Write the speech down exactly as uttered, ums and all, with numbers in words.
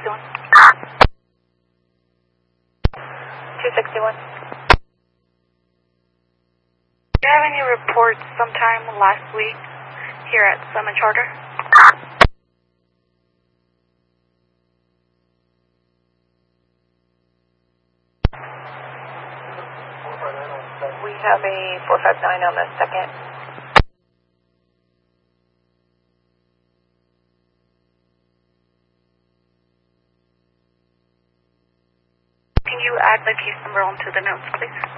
sixty-one. two sixty-one. Do you have any reports sometime last week here at Summit Charter? We have a four five nine on the second. Can you add the case number onto the notes, please?